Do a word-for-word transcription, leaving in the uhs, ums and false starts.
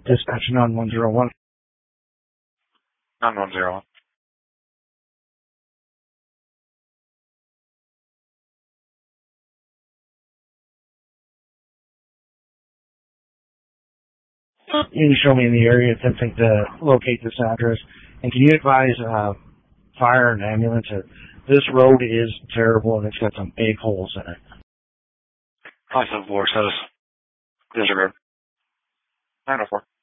Dispatch nine one zero one. nine one zero one. You can show me in the area attempting to locate this address. And can you advise uh, fire and ambulance that this road is terrible and it's got some big holes in it? Five seven four says disregard. nine oh four.